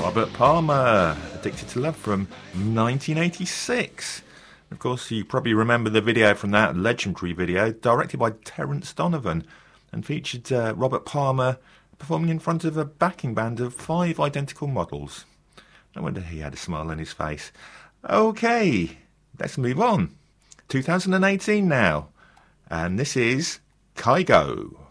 Robert Palmer, Addicted to Love from 1986. Of course, you probably remember the video from that legendary video, directed by Terence Donovan, and featured Robert Palmer performing in front of a backing band of 5 identical models. No wonder he had a smile on his face. Okay, let's move on. 2018 now, and this is Kygo.